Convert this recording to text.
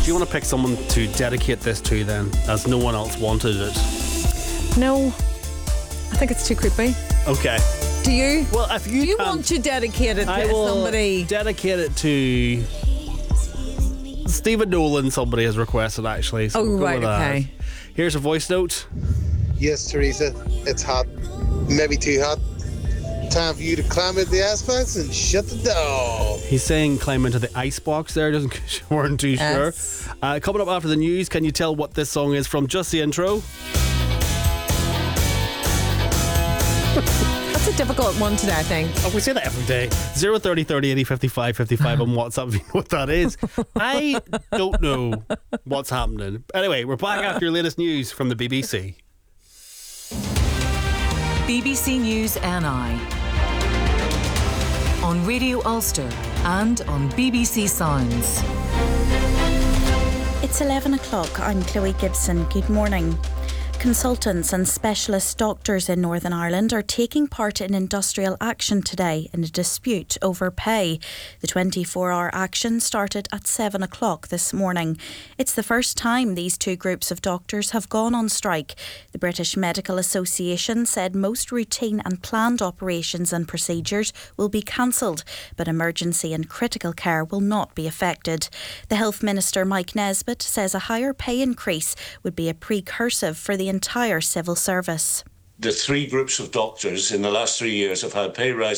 you want to pick someone to dedicate this to then, as no one else wanted it? No, I think it's too creepy. Okay. Do you? Well, if you Do you can't- want to dedicate it I to will somebody? dedicate it to Stephen Nolan. Somebody has requested, actually. So we'll go right, with that. okay. Here's a voice note. Yes, Teresa, it's hot. Maybe too hot. Time for you to climb into the icebox and shut the door. He's saying climb into the icebox there. Doesn't weren't too Yes. sure. Coming up after the news, can you tell what this song is from? Just the intro. That's a difficult one today, I think. Oh, we say that every day. 030 30 80 55 55 on WhatsApp if you know what that is. I don't know what's happening. Anyway, we're back after your latest news from the BBC. BBC News NI on Radio Ulster and on BBC Sounds. It's 11 o'clock. I'm Chloe Gibson. Good morning. Consultants and specialist doctors in Northern Ireland are taking part in industrial action today in a dispute over pay. The 24-hour action started at 7 o'clock this morning. It's the first time these two groups of doctors have gone on strike. The British Medical Association said most routine and planned operations and procedures will be cancelled, but emergency and critical care will not be affected. The Health Minister, Mike Nesbitt, says a higher pay increase would be a precursive for the entire civil service. The three groups of doctors in the last 3 years have had pay rises